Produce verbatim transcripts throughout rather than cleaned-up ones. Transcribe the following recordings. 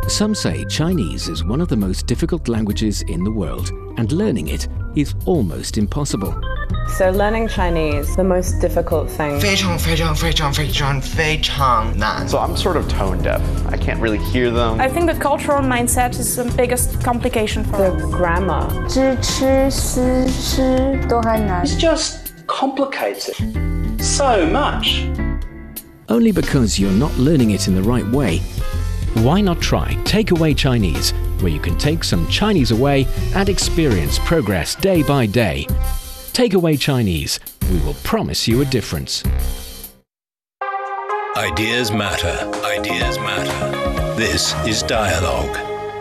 Some say Chinese is one of the most difficult languages in the world, and learning it is almost impossible. So learning Chinese, the most difficult thing. 非常非常非常非常非常难. So I'm sort of tone deaf. I can't really hear them. I think the cultural mindset is the biggest complication for the grammar. 知吃思吃都很难. It's just complicated so much. Only because you're not learning it in the right way. Why not try Takeaway Chinese, where you can take some Chinese away and experience progress day by day. Takeaway Chinese. We will promise you a difference. Ideas matter. Ideas matter. This is Dialogue.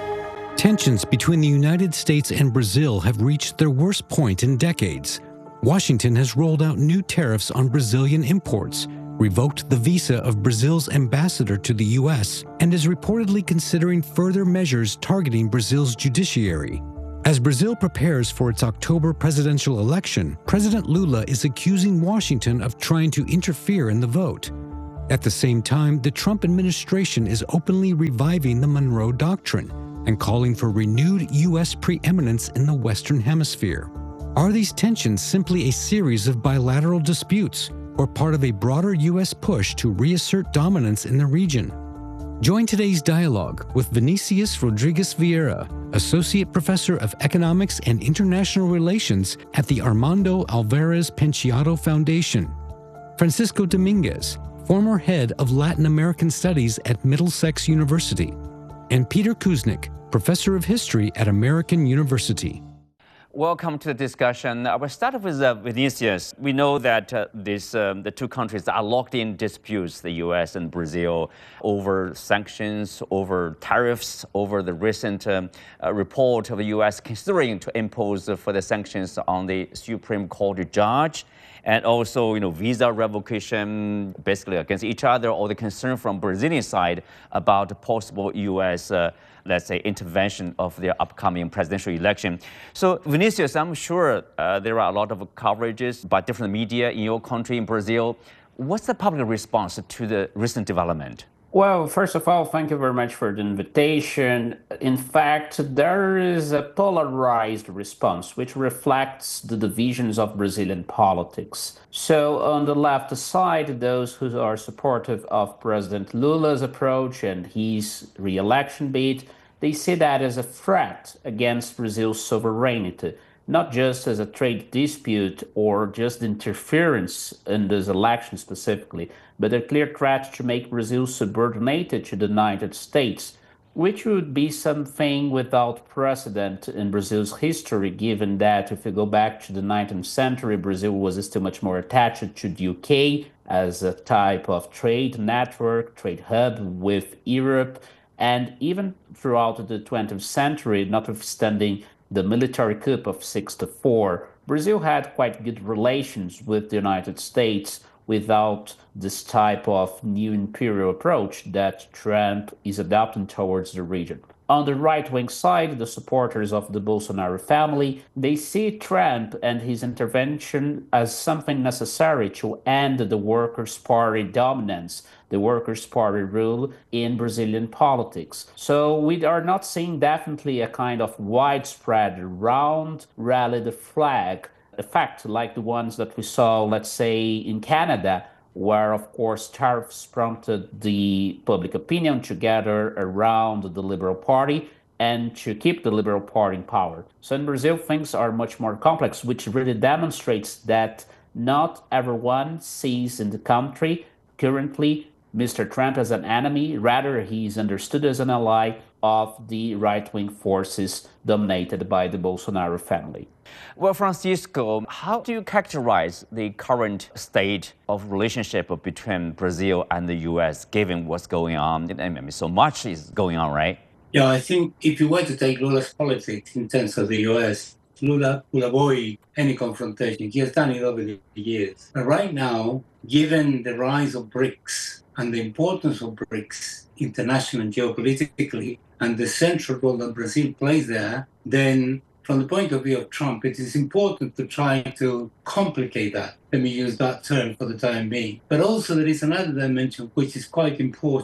Tensions between the United States and Brazil have reached their worst point in decades. Washington has rolled out new tariffs on Brazilian imports, revoked the visa of Brazil's ambassador to the U S, and is reportedly considering further measures targeting Brazil's judiciary. As Brazil prepares for its October presidential election, President Lula is accusing Washington of trying to interfere in the vote. At the same time, the Trump administration is openly reviving the Monroe Doctrine and calling for renewed U S preeminence in the Western Hemisphere. Are these tensions simply a series of bilateral disputes, or part of a broader U S push to reassert dominance in the region? Join today's dialogue with Vinicius Rodriguez Vieira, Associate Professor of Economics and International Relations at the Armando Alvarez Penteado Foundation, Francisco Dominguez, former Head of Latin American Studies at Middlesex University, and Peter Kuznick, Professor of History at American University. Welcome to the discussion. I will start with uh, Vinicius. We know that uh, this, um, the two countries are locked in disputes, the U S and Brazil, over sanctions, over tariffs, over the recent um, uh, report of the U S considering to impose uh, further sanctions on the Supreme Court judge, and also, you know, visa revocation, basically against each other, or the concern from Brazilian side about possible U S uh, let's say, intervention of the upcoming presidential election. So, Vinicius, I'm sure uh, there are a lot of coverages by different media in your country, in Brazil. What's the public response to the recent development? Well, first of all, thank you very much for the invitation. In fact, there is a polarized response, which reflects the divisions of Brazilian politics. So on the left side, those who are supportive of President Lula's approach and his re-election bid, they see that as a threat against Brazil's sovereignty, not just as a trade dispute or just interference in this election specifically, but a clear threat to make Brazil subordinated to the United States, which would be something without precedent in Brazil's history, given that if you go back to the nineteenth century, Brazil was still much more attached to the U K as a type of trade network, trade hub with Europe, and even throughout the twentieth century, notwithstanding the military coup of sixty-four, Brazil had quite good relations with the United States without this type of new imperial approach that Trump is adopting towards the region. On the right-wing side, the supporters of the Bolsonaro family, they see Trump and his intervention as something necessary to end the Workers' Party dominance, the Workers' Party rule in Brazilian politics. So we are not seeing definitely a kind of widespread round rally the flag effect like the ones that we saw, let's say, in Canada, where, of course, tariffs prompted the public opinion to gather around the Liberal Party and to keep the Liberal Party in power. So in Brazil, things are much more complex, which really demonstrates that not everyone sees in the country currently Mister Trump as an enemy. Rather, he is understood as an ally of the right-wing forces dominated by the Bolsonaro family. Well, Francisco, how do you characterize the current state of relationship between Brazil and the U S, given what's going on? I mean, so much is going on, right? Yeah, I think if you were to take Lula's politics in terms of the U S, Lula will avoid any confrontation. He has done it over the years. But right now, given the rise of BRICS and the importance of BRICS internationally and geopolitically, and the central role that Brazil plays there, then from the point of view of Trump, it is important to try to complicate that. Let me use that term for the time being. But also there is another dimension which is quite important.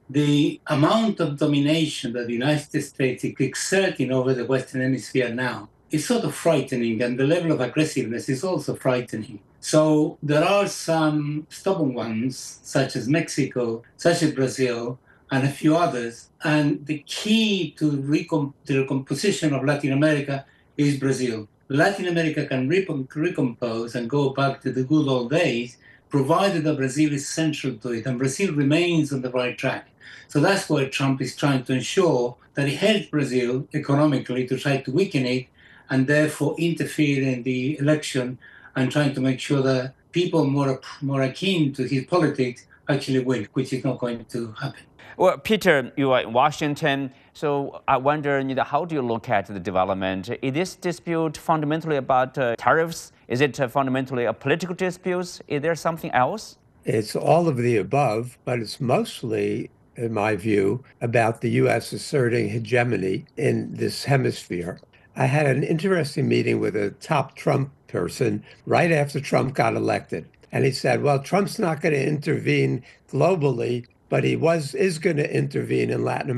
the amount of domination that the United States is exerting over the Western Hemisphere now is sort of frightening, and the level of aggressiveness is also frightening. So there are some stubborn ones, such as Mexico, such as Brazil, and a few others. And the key to recom- the recomposition of Latin America is Brazil. Latin America can re- recompose and go back to the good old days, provided that Brazil is central to it, and Brazil remains on the right track. So that's why Trump is trying to ensure that he helps Brazil economically to try to weaken it and therefore interfere in the election and trying to make sure that people more, more akin to his politics actually win, which is not going to happen. Well, Peter, you are in Washington, so I wonder, you know, how do you look at the development? Is this dispute fundamentally about uh, tariffs? Is it uh, fundamentally a political dispute? Is there something else? It's all of the above, but it's mostly, in my view, about the U S asserting hegemony in this hemisphere. I had an interesting meeting with a top Trump person right after Trump got elected. And he said, well, Trump's not going to intervene globally, but he was is going to intervene in Latin America.